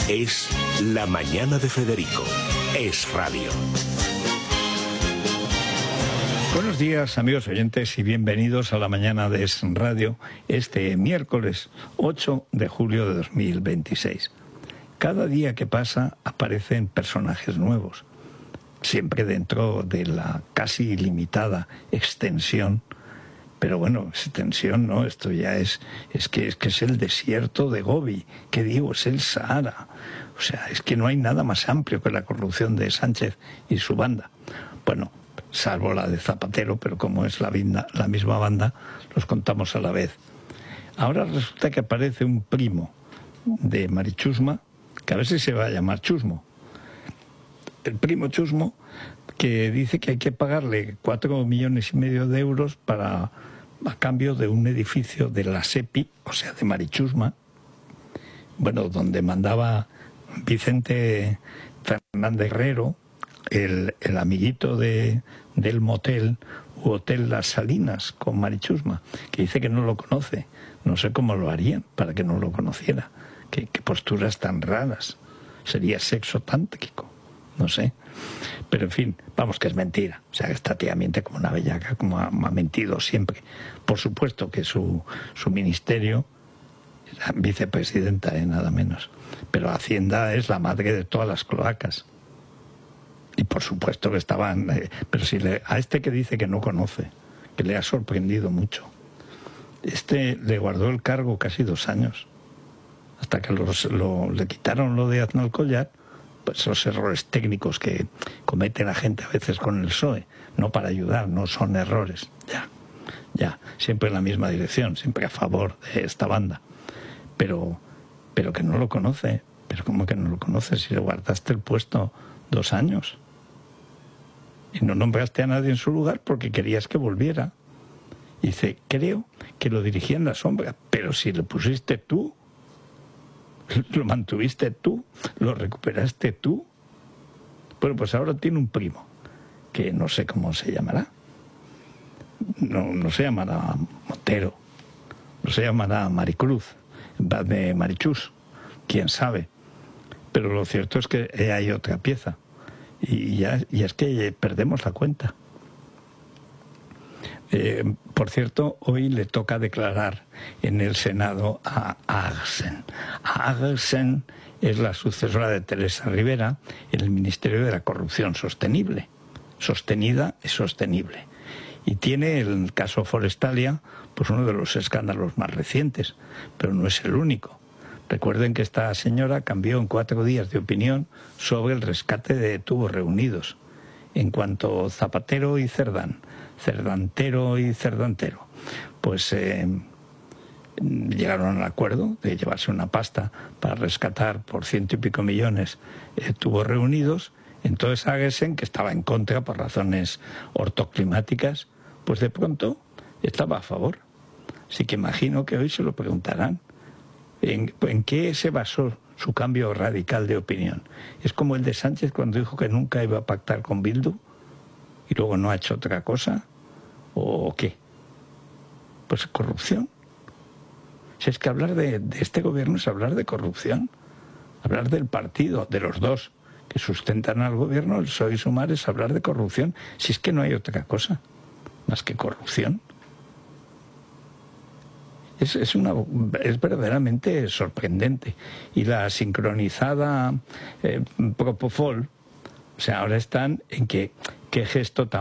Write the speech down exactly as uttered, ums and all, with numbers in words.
Es La Mañana de Federico. Es radio. Buenos días, amigos oyentes, y bienvenidos a La Mañana de Es Radio, este miércoles ocho de julio de dos mil veintiséis. Cada día que pasa aparecen personajes nuevos, siempre dentro de la casi ilimitada extensión. Pero bueno, extensión no, esto ya es, es que es que es el desierto de Gobi, que digo, es el Sahara. O sea, es que no hay nada más amplio que la corrupción de Sánchez y su banda. Bueno, salvo la de Zapatero, pero como es la, vinda, la misma banda, los contamos a la vez. Ahora resulta que aparece un primo de Mari Chusma, que a veces se va a llamar Chusmo. El primo Chusmo, que dice que hay que pagarle cuatro millones y medio de euros para, a cambio de un edificio de la SEPI, o sea, de Mari Chusma, bueno, donde mandaba Vicente Fernández Herrero, el, el amiguito de, del motel u hotel Las Salinas con Mari Chusma, que dice que no lo conoce. No sé cómo lo harían para que no lo conociera. Qué, qué posturas tan raras. Sería sexo tántrico. No sé, pero en fin, vamos, que es mentira. O sea, esta tía miente como una bellaca, como ha, ha mentido siempre. Por supuesto que su, su ministerio, la vicepresidenta, eh, nada menos, pero Hacienda es la madre de todas las cloacas. Y por supuesto que estaban, eh, pero si le, a este que dice que no conoce, que le ha sorprendido mucho, este le guardó el cargo casi dos años, hasta que los, lo, le quitaron lo de Aznalcóllar. Esos errores técnicos que comete la gente a veces con el P S O E, no para ayudar, no son errores, ya, ya, siempre en la misma dirección, siempre a favor de esta banda, pero, pero que no lo conoce, pero ¿cómo que no lo conoce si le guardaste el puesto dos años? Y no nombraste a nadie en su lugar porque querías que volviera. Y dice, creo que lo dirigía en la sombra, pero si lo pusiste tú, lo mantuviste tú, lo recuperaste tú. Bueno, pues ahora tiene un primo, que no sé cómo se llamará. No, no se llamará Montero, no se llamará Maricruz, de Marichus, quién sabe. Pero lo cierto es que hay otra pieza, y, ya, y es que perdemos la cuenta. Eh, por cierto, hoy le toca declarar en el Senado a Agersen. Agersen es la sucesora de Teresa Rivera en el Ministerio de la Corrupción Sostenible. Sostenida es sostenible. Y tiene el caso Forestalia, pues uno de los escándalos más recientes, pero no es el único. Recuerden que esta señora cambió en cuatro días de opinión sobre el rescate de Tubos Reunidos. En cuanto Zapatero y Cerdán, Cerdantero y Cerdantero, pues eh, llegaron al acuerdo de llevarse una pasta para rescatar por ciento y pico millones eh, Tubos Reunidos. Entonces Agersen, que estaba en contra por razones ortoclimáticas, pues de pronto estaba a favor. Así que imagino que hoy se lo preguntarán. ¿En, en qué se basó su cambio radical de opinión? Es como el de Sánchez cuando dijo que nunca iba a pactar con Bildu y luego no ha hecho otra cosa. ¿O qué? Pues corrupción. Si es que hablar de, de este gobierno es hablar de corrupción, hablar del partido, de los dos que sustentan al gobierno, el P S O E y Sumar, es hablar de corrupción. Si es que no hay otra cosa más que corrupción. Es, es, una, es verdaderamente sorprendente. Y la sincronizada eh, Propofol, o sea, ahora están en que qué gesto tan